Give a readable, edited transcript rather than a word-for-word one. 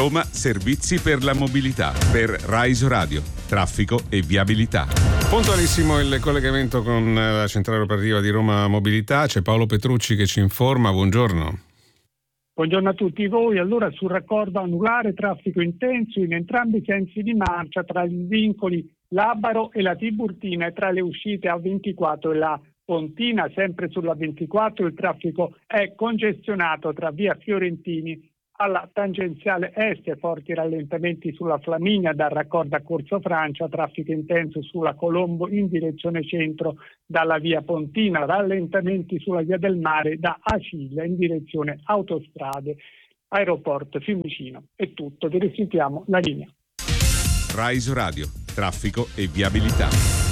Roma Servizi per la mobilità. Per Rai Radio, traffico e viabilità. Puntualissimo il collegamento con la centrale operativa di Roma Mobilità. C'è Paolo Petrucci che ci informa. Buongiorno. Buongiorno a tutti voi. Allora, sul raccordo anulare traffico intenso in entrambi i sensi di marcia tra gli vincoli Labaro e la Tiburtina e tra le uscite A24 e la Pontina. Sempre sulla 24 il traffico è congestionato tra via Fiorentini alla tangenziale est, forti rallentamenti sulla Flaminia dal raccordo a Corso Francia, traffico intenso sulla Colombo in direzione centro dalla via Pontina, rallentamenti sulla via del Mare da Acilia in direzione autostrade, aeroporto Fiumicino. È tutto, vi restituiamo la linea. Rai Radio, traffico e viabilità.